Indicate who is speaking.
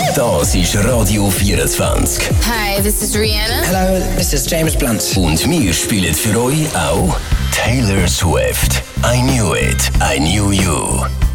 Speaker 1: Das ist Radio 24.
Speaker 2: Hi, this is Rihanna.
Speaker 3: Hello, this is James Blunt.
Speaker 1: Und wir spielen für euch auch Taylor Swift. I Knew It, I Knew You.